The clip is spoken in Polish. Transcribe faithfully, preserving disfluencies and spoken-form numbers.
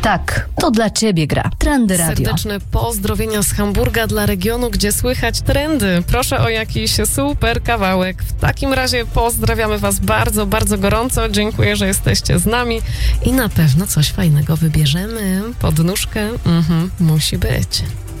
Tak, to dla ciebie gra. Trendy Radio. Serdeczne pozdrowienia z Hamburga dla regionu, gdzie słychać trendy. Proszę o jakiś super kawałek. W takim razie pozdrawiamy was bardzo, bardzo gorąco. Dziękuję, że jesteście z nami i na pewno coś fajnego wybierzemy. Podnóżkę mhm, musi być.